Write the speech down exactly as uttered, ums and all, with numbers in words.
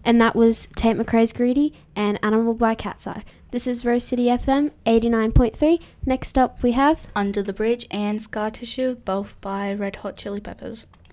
And that was Tate McRae's Greedy and Animal by Cat's Eye. This is Rose City F M eighty-nine point three. Next up we have Under the Bridge and Scar Tissue, both by Red Hot Chili Peppers.